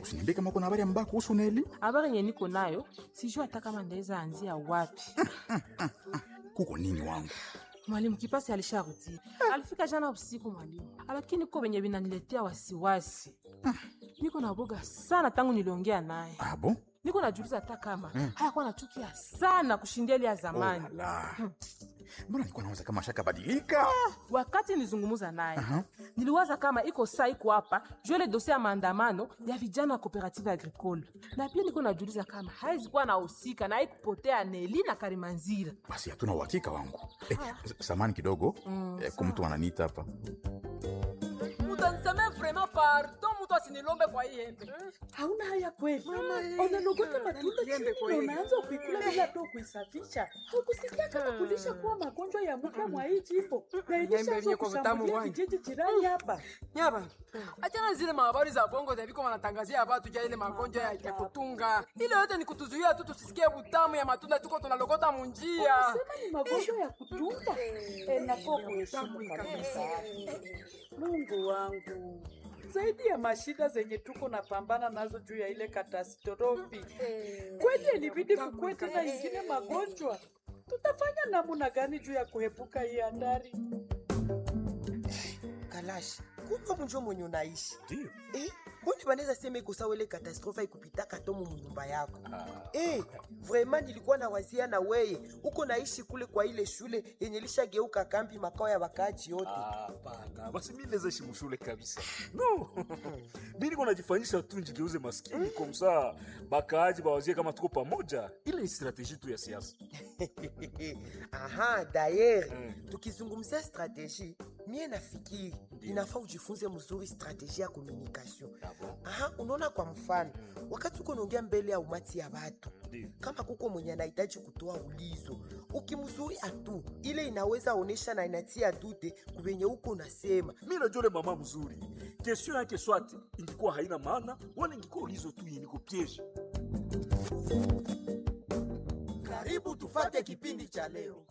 Usiniambie kama kuna habari mbaya kuhusu Neli. Habari yenye niko nayo, sijui hata kama ndaweza anzia wapi. Kuko nini wangu? Mwalimu Kipasi alisharudi. Alifika jana usiku mwalimu. Lakini kwa benye binaniletea wasiwasi. Niko na boga sana tangu niliongea naye. Abo? Niko najiuliza hata kama hayakuwa nachukia sana kushindia ile ya zamani. Mbona niko nawaza kama shaka badilika? Wakati nilizungumza naye, niliwaza kama iko saa iko hapa, juu ile dossier ya maandamano ya vijana wa cooperative agricole. Na pia niko najiuliza kama haizi kuwa nahusika na haikupotea Neli na Karimanzira. Basi hatuna uhakika wangu. Samani kidogo, kwa mtu ananiita hapa. Mutaniseme vraiment pardon, mtu asinilombe kwa hii embe. Hauna haya kweli. Unalogota matunda chini na unaanza kuikula bila tu kuisafisha. Hukusikia kama kulisha kuwa magonjwa ya muka mwa hii jimbo. Na ilisha kushambulia kijiji jirani hapa. Nyaba, achana zile mahabari za bongo za viko wanatangazia hapa tu ile magonjwa ya kutunga. Ile yote ni kutuzuia tu tusisikie butamu ya matunda tuko tunalogota munjia. Unasema ni magonjwa ya kutunga? Nafaa kuheshimu kabisa. Mungu wangu. Zaidi ya mashida zenye tuko na pambana nazo juu ya ile katastrofi. Kweli ilibidi kukue tena ingine magonjwa. Tutafanya namna gani juu ya kuepuka hii hatari? Kalash, kumbe mjo mwenye unaishi. Ndio. Mbona banaweza sema iko sawa ile katastrofa ikupitaka tomu mnyumba yako? Vraiment nilikuwa na wazia na weye. Uko naishi kule kwa ile shule yenye lishageuka kambi makao ya wakaaji yote. Hapana, basi mimi naweza ishi mshule kabisa. No. Mimi niko najifanyisha tu njigeuze maskini kwa msaa bakaaji bawazie kama tuko pamoja. Ile ni strategie tu ya siasa. Aha, d'ailleurs, tukizungumzia strategie, mie nafikiri inafaa ujifunze mzuri strategie ya communication. Aha, unaona kwa mfano, wakati uko naongea mbele ya umati ya watu, kama kuko mwenye anahitaji kutoa ulizo, ukimzuia tu, ile inaweza onesha na inatia dute kubenye uko unasema. Mimi najua ile mama mzuri. Question yake swati ingekuwa haina maana wala ingekuwa ulizo tu yenye kupiege. Karibu tufate kipindi cha leo.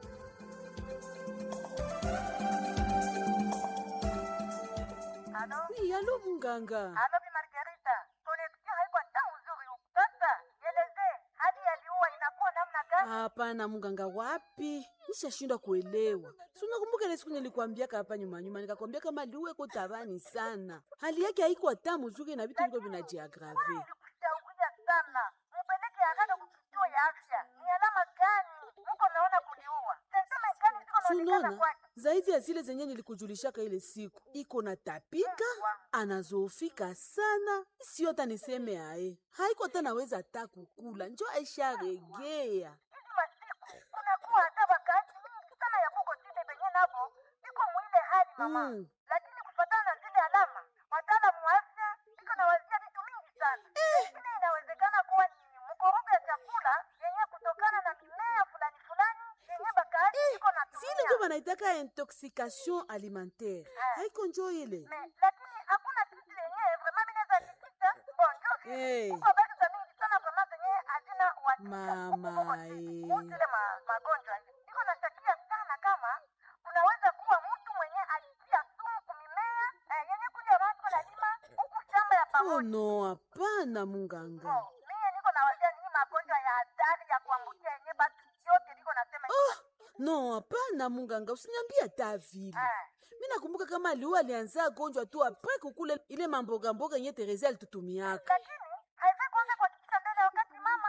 Alo munganga. Alo Bi Margarita, connection haiko hata nzuri huko. Sasa, eleze hadi aliua inakuwa namna gani? Hapana munganga, wapi? Nishashindwa kuelewa. Si unakumbuka ile siku nilikwambia hapa nyuma nikakwambia kama aliue kwa tabani sana. Hali yake haiko hata mzuri na vitu viko vinajiagrave. Nilikushauria sana. Mpeleke haraka kwa kituo ya afya. Ni alama gani mko naona kuliua? Sema gani ziko naonekana kwake? Zaidi ya zile zenye nilikujulishaka ile siku, iko na tapika, anazoofika sana, sio hata niseme ae. Haiko hata naweza hata kukula, njoo aisha regea. Hizi masiku kunakuwa hata wakati mingi sana ya kuko tinde benye nabo iko mwile hali mama. Lakini kufuatana na zile alama, wataalamu wa afya iko na wazia vitu mingi sana. Ile inawezekana kuwa ni mkorogo ya chakula yenye kutokana na mimea fulani fulani yenye bakaaji iko na tumia. Sile ndio wanaitaka intoxication alimentaire. Haiko njoo ile. Lakini hakuna kitu yenyewe vraiment inaweza kikita. Bonjour. Kwa bado za mingi sana vraiment zenye hazina watu. Mama Zile magonjwa. Niko nashakia sana kama unaweza kuwa mtu mwenye alitia sumu kumimea yenye kuja watu lazima huku shamba ya pamoja. Oh no, hapana munganga. Mimi niko na wazia ni magonjwa ya hatari ya kuambukia yenye basi yote niko nasema. No, hapana munganga, usiniambie hata vile. Mimi nakumbuka kama alianza gonjwa tu apres kukule ile mamboga mboga yenye Teresa alitutumiaka. Lakini haiwezi kuanza kuhakikisha mbele ya wakati mama.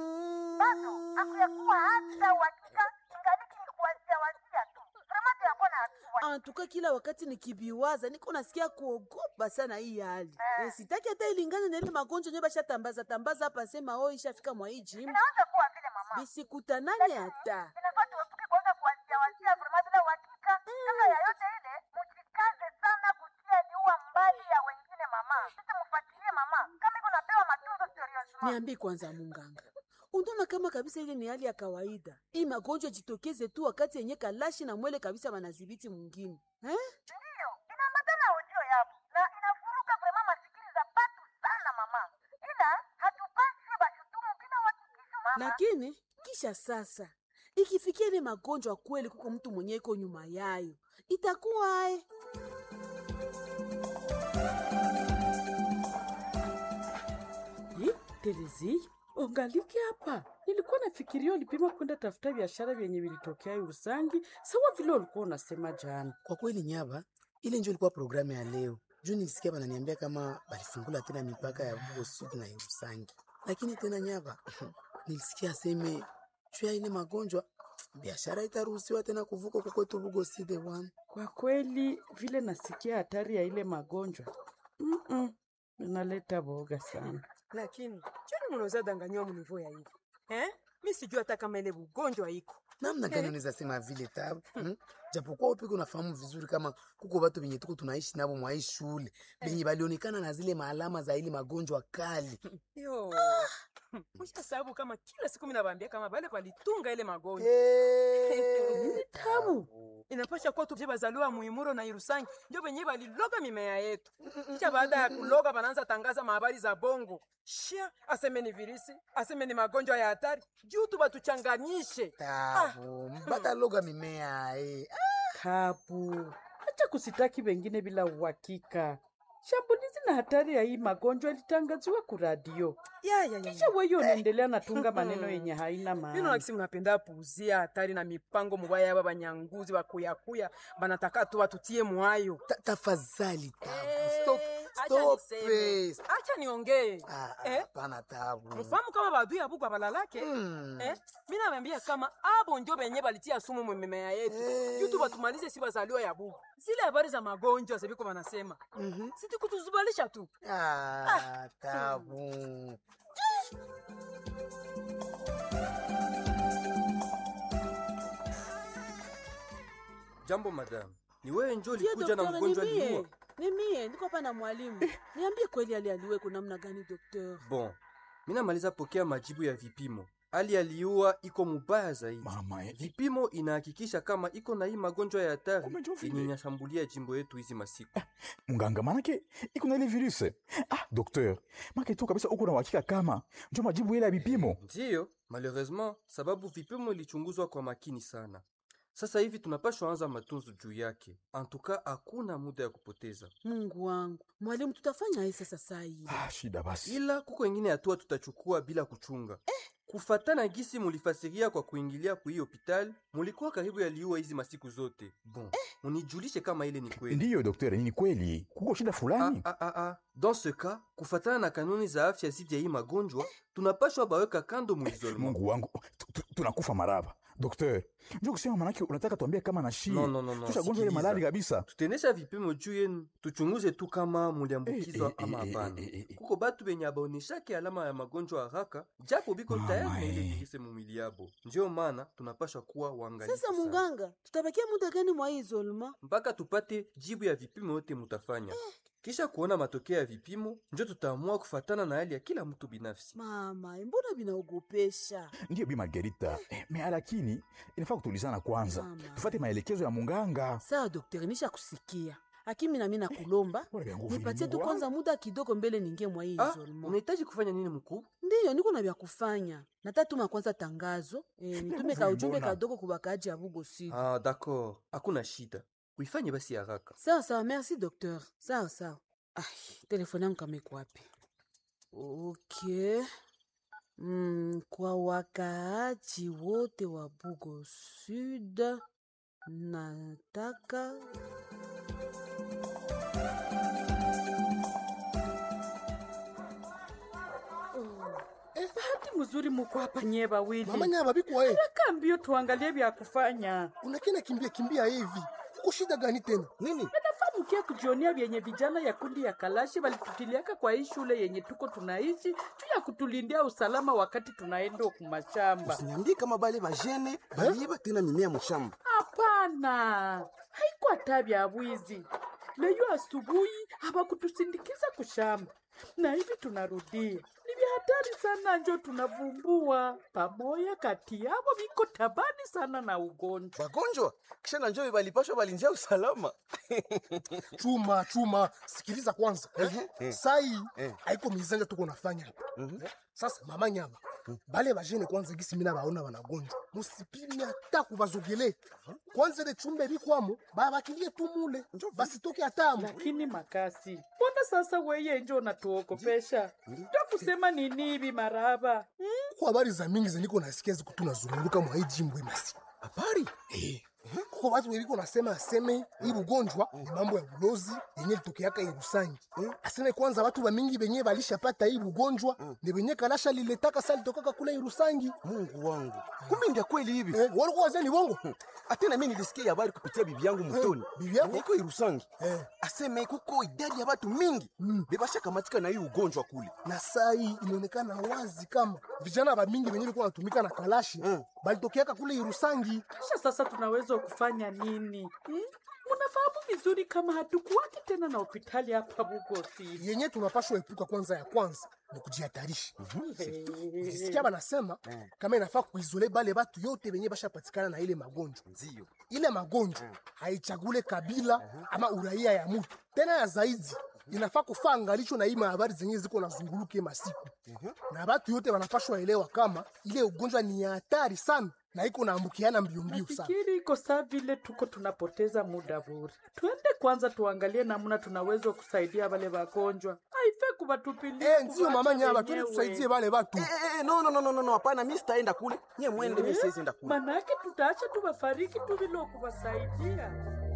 Bado hakuyakuwa hata uhakika ingaliki ni kuwazia tu. Vraiment yakuwa na hatua. Antuka kila wakati nikibiwaza niko nasikia kuogopa sana hii hali. Sitaki hata ilingane na ile magonjwa yenye bashatambaza hapa sema ishafika mwa hii jimbo. Inaanza kuwa vile mama. Bisikutanane hata. Inafaa tuepuke kwanza kuwazia vraiment bila uhakika. Kabla ya yote ile mjikaze sana kutia liua mbali ya wengine mama. Sisi mfuatilie mama. Kama iko napewa matunzo seriously. Niambie kwanza munganga. Unaona kama kabisa ile ni hali ya kawaida. Hii magonjwa jitokeze tu wakati yenye Kalashi na Mwele kabisa wanadhibiti mwingine. Ndio, inaambatana audio yapo. Na inafuruka vraiment masikini za patu sana mama. Ila hatupasi bashutumu bila uhakikisho mama. Lakini kisha sasa ikifikia ile magonjwa kweli kuko mtu mwenye iko nyuma yayo, itakuwa Terezi, ungaliki hapa. Nilikuwa nafikiria ulipima kwenda tafuta biashara vyenye vilitokea Urusangi, sawa vile ulikuwa unasema jana. Kwa kweli Nyaba, ile ndio ilikuwa programu ya leo. Juu nilisikia bananiambia kama balifungula tena mipaka ya Bugo Sud na Urusangi. Lakini tena Nyaba, nilisikia aseme juu ya ile magonjwa biashara itaruhusiwa tena kuvuka kwa kwetu Bugo Sud bwana. Kwa kweli vile nasikia hatari ya ile magonjwa. Inaleta boga sana. Lakini chini mnaweza danganywa mnivo ya hivi. Mimi sijui hata kama ile ugonjwa iko. Namna gani unaweza sema vile Tabu? Japokuwa upiko unafahamu vizuri kama kuko watu wenye tuko tunaishi nabo mwa shule, benye balionekana na zile maalama za ile magonjwa kali. Yo. Mwisha sababu kama kila siku mimi nawaambia kama bale palitunga ile magonjwa. Tabu. Inapasha kuwa tuje bazaliwa Muimuro na Irusangi ndio benye baliloga mimea yetu. Kisha baada ya kuloga banaanza tangaza habari za bongo. Shia aseme ni virisi, aseme ni magonjwa ya hatari, juu tu batuchanganyishe. Tabu, mbata loga mimea Tabu. Acha kusitaki wengine bila uhakika. Shambulizi na hatari ya hii magonjwa ilitangaziwa ku radio. Kisha wewe unaendelea natunga maneno yenye haina maana. Mimi nakisi mnapenda puuzia hatari na mipango mubaya ya baba nyanguzi wa kuyakuya banataka tu watutie mwayo. Tafadhali Tabu. Stop. Acha niongee. Hapana Tabu. Mfahamu kama badui ya buku balalake? Mimi naambia kama abo ndio benye balitia sumu mu mimea yetu. Yutu batumalize si bazaliwa ya buku. Zile habari za magonjwa zibiko wanasema. Siti kutuzubalisha tu. Tabu. Jambo madam. Ni wewe njoo ulikuja na mgonjwa aliua? Ni mie, niko hapa na mwalimu. Niambie kweli aliwe kuna namna gani daktari? Bon. Mimi namaliza pokea majibu ya vipimo. Hali aliua iko mubaya zaidi. Vipimo inahakikisha kama iko na hii magonjwa ya hatari yenye inashambulia jimbo yetu hizi masiku. Mganga manake iko na ile virus. Docteur, manake tu kabisa uko na uhakika kama ndio majibu ile ya vipimo? Ndio, malheureusement sababu vipimo ilichunguzwa kwa makini sana. Sasa hivi tunapaswa anza matunzo juu yake. Antuka hakuna muda ya kupoteza. Mungu wangu. Mwalimu tutafanya hii sasa hivi. Shida basi. Ila kuko wengine hatua tutachukua bila kuchunga. Kufatana gisi mulifasiria kwa kuingilia kwa hiyo hospitali, mulikuwa karibu yaliua hizi masiku zote. Bon, unijulishe kama ile ni kweli. Ndiyo daktari, ni kweli. Kuko shida fulani? Dans ce cas, kufatana na kanuni za afya zidi ya hii magonjwa, tunapaswa baweka kando mu isolement. Mungu wangu, tunakufa maraba. Docteur, njoo kusema manake unataka tuambie kama na shii. No. Tushagonjwa ile malali kabisa. Tutenesha vipimo juu yenu, tuchunguze tu kama muliambukizwa ama hapana. Kuko batu benye baoneshake alama ya magonjwa haraka, japo biko tayari na ile virus mu mwili yabo. Ndio maana tunapaswa kuwa waangalifu. Sasa munganga, tutabakia muda gani mwa isolement? Mpaka tupate jibu ya vipimo yote mutafanya. Kisha kuona matokeo ya vipimo, ndio tutaamua kufatana na hali ya kila mtu binafsi. Mama, mbona binaogopesha? Ndiyo Bi Margarita, lakini inafaa kutulizana kwanza. Tufate maelekezo ya munganga. Sawa daktari, nisha kusikia. Hakimi na mimi nakulomba, nipatie tu kwanza muda kidogo mbele ningie mwa hii isolement. Unahitaji kufanya nini mkuu? Ndiyo, niko na vya kufanya. Natatuma kwanza tangazo, nitume ka ujumbe kadogo kubakaji ya Bugo Sud. D'accord. Hakuna shida. Uifanye basi haraka. Sawa, merci docteur. Sawa. Telefoni yangu kama iko wapi? Okay. Kwa wakaaji wote wa Bugo Sud nataka Bahati mzuri muko hapa nyeba wili. Mama Nyaba biko wewe. Haraka mbio tuangalie vya kufanya. Unakena kimbia hivi. Uko shida gani tena? Nini? Nafahamu kia kujionia vyenye vijana ya kundi ya Kalashi walitutiliaka kwa hii shule yenye tuko tunaishi tu ya kutulindia usalama wakati tunaenda kumashamba. Usiniambie kama bale bajene baliiba tena mimea mshamba. Hapana. Haikuwa tabia ya wizi. Leo asubuhi hawakutusindikiza kushamba. Na hivi tunarudia. Ni hatari sana njo tunavumbua. Pamoja kati yao biko tabani sana na ugonjwa. Magonjwa? Kisha na njoo balipashwa balinjia usalama. Chuma, sikiliza kwanza. Sai haiko mizanja tuko nafanya hapa. Sasa Mama Nyaba, bale bajene kwanza gisi mina baona wanagonjwa musipimi hata kubazogele kwanza ile chumbe bikwamo babakilie tumule basitoke hatamu. Lakini Makasi, mbona sasa weye njo unatuogopesha? Ndio kusema nini hivi maraba? Kwa habari za mingi zeniko nasikia zikutuna zunguruka mwa hii jimbwe masi. Habari? Kwa watu weliko nasema aseme hii ugonjwa ni mambo ya ulozi yenye litokeaka Irusangi. Aseme kwanza watu wa mingi benye balishapata hii ugonjwa ni benye kalasha liletaka sali tokaka kule Irusangi. Mungu wangu. Kumbe ndio kweli hivi? Walikuwa wazeni bongo. Atena mimi nilisikia habari kupitia bibi yangu Mutoni. Bibi yako iko Irusangi. Aseme kuko idadi ya watu mingi bebasha kamatika na hii ugonjwa kule. Na saa hii inaonekana wazi kama vijana wa mingi benye walikuwa wanatumika na kalashi balitokeaka kule Irusangi. Kisha sasa tunaweza kufanya nini? Munafahamu vizuri kama hatukuwaki tena na hospitali hapa Bugosi. Yenye tunapashwa epuka kwanza ya kwanza ni kujihatarisha. Nisikia banasema kama inafaa kuizole bale batu yote benye bashapatikana na ile magonjwa. Ndio. Ile magonjwa haichagule kabila ama uraia ya mtu. Tena ya zaidi inafaa kufaa angalisho na hii habari zenye ziko nazunguluke masiku. Na batu yote wanapashwa elewa kama ile ugonjwa ni hatari sana na iko naambukiana mbio sana. Nafikiri iko saa vile tuko tunapoteza muda bure. Twende kwanza tuangalie namna tunaweza kusaidia wale wagonjwa. Haife kubatupilia. Ndio mama nyaba tusaidie wale watu. No, hapana, mimi sitaenda kule. Nye mwende, mimi siwezi enda kule. Manake tutaacha tu wafariki tu bila kuwasaidia.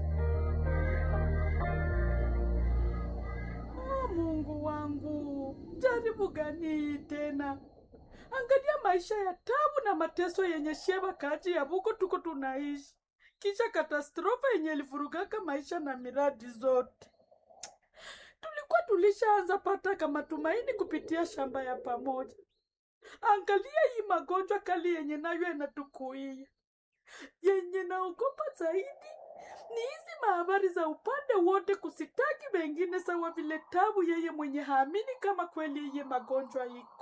Mungu wangu, jaribu gani tena? Angalia maisha ya tabu na mateso yenye sheba kaji ya buko tuko tunaishi. Kisha katastrofa yenye ilivurugaka maisha na miradi zote. Tulikuwa tulishaanza pata kama tumaini kupitia shamba ya pamoja. Angalia hii magonjwa kali yenye nayo inatukuia. Yenye naogopa zaidi ni hizi mahabari za upande wote kusitaki wengine sawa vile tabu yeye mwenye haamini kama kweli yeye magonjwa iko.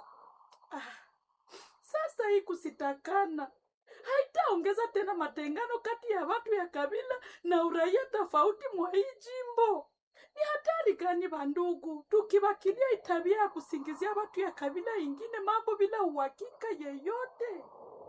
Sasa hii kusitakana haitaongeza tena matengano kati ya watu ya kabila na uraia tofauti mwa hii jimbo. Ni hatari gani bandugu tukiwakilia itabia ya kusingizia watu ya kabila ingine mambo bila uhakika yeyote?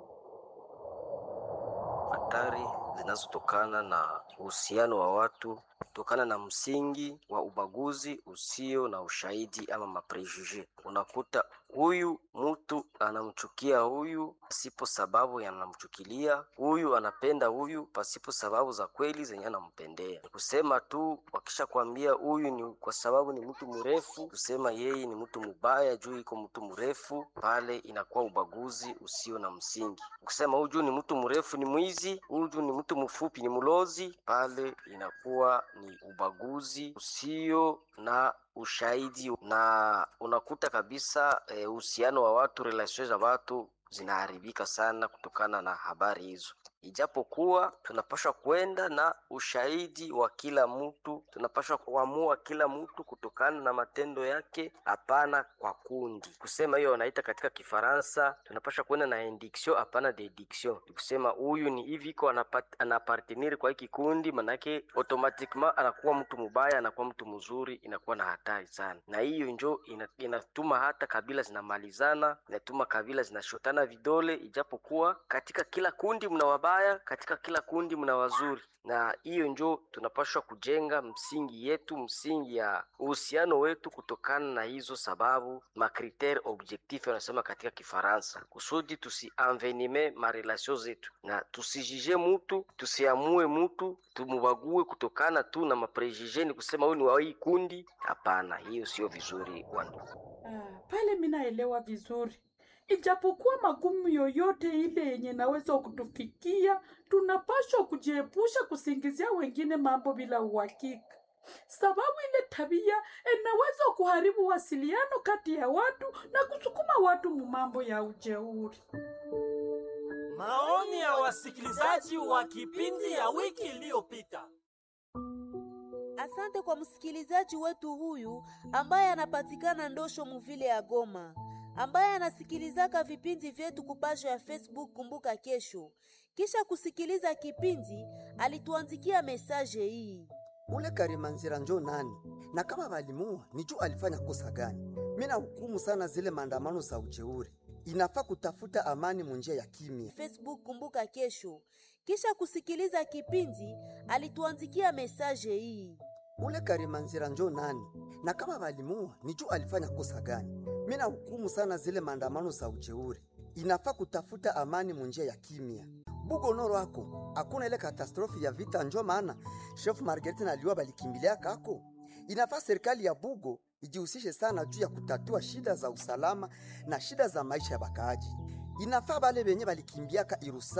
Hatari zinazotokana na uhusiano wa watu kutokana na msingi wa ubaguzi usio na ushahidi ama maprejuje. Unakuta huyu mtu anamchukia huyu pasipo sababu yanamchukilia, huyu anapenda huyu pasipo sababu za kweli zenye anampendea. Kusema tu wakisha kwambia huyu ni kwa sababu ni mtu mrefu, kusema yeye ni mtu mubaya juu iko mtu mrefu, pale inakuwa ubaguzi usio na msingi. Kusema huyu ni mtu mrefu ni mwizi, huyu ni mtu mfupi ni mlozi, pale inakuwa ni ubaguzi usio na ushahidi, na unakuta kabisa uhusiano wa watu, relations za watu zinaharibika sana kutokana na habari hizo. Ijapokuwa tunapaswa kwenda na ushahidi wa kila mtu, tunapaswa kuamua kila mtu kutokana na matendo yake, hapana kwa kundi. Kusema hiyo wanaita katika Kifaransa tunapaswa kwenda na indiction hapana dediction. Kusema huyu ni hivi iko anapartenir kwa hiki kundi, manake automatiquement anakuwa mtu mubaya, anakuwa mtu mzuri, inakuwa na hatari sana. Na hiyo njo inatuma hata kabila zinamalizana, inatuma kabila zinashotana vidole, ijapokuwa katika kila kundi mna wabaya, katika kila kundi mna wazuri. Na hiyo njo tunapaswa kujenga msingi yetu, msingi ya uhusiano wetu kutokana na hizo sababu, makriteri objectif wanasema katika Kifaransa, kusudi tusienvenime ma relations zetu na tusijije mtu, tusiamue mtu, tumubague kutokana tu na maprejije ni kusema huyu ni wa hii kundi. Hapana, hiyo sio vizuri wandugu. Pale minaelewa vizuri. Ijapokuwa magumu yoyote ile yenye naweza kutufikia, tunapaswa kujiepusha kusingizia wengine mambo bila uhakika. Sababu ile tabia inaweza kuharibu wasiliano kati ya watu na kusukuma watu mu mambo ya ujeuri. Maoni ya wasikilizaji wa kipindi ya wiki iliyopita. Asante kwa msikilizaji wetu huyu ambaye anapatikana Ndosho muvile ya Goma, ambaye anasikilizaka vipindi vyetu kupasha ya Facebook Kumbuka Kesho. Kisha kusikiliza kipindi, alituandikia mesaje hii. Ule Karimanzira njo nani? Na kama walimua, niju alifanya kosa gani? Mina hukumu sana zile maandamano za ujeuri. inafaa kutafuta amani munjia ya kimya. Facebook Kumbuka Kesho. Kisha kusikiliza kipindi, alituandikia mesaje hii: ule Karimanzira njo nani? Na kama walimua, nijua alifanya kosa gani? Mina hukumu sana zile maandamano za ujeuri. Inafaa kutafuta amani munjia ya kimya. Bugo noro wako, hakuna ile katastrofi ya vita njo maana Chef Marguerite na Liwa balikimbilia kako. Inafaa serikali ya Bugo ijihusishe sana juu ya kutatua shida za usalama na shida za maisha ya bakaaji. Inafaa bale benye balikimbiaka Irusa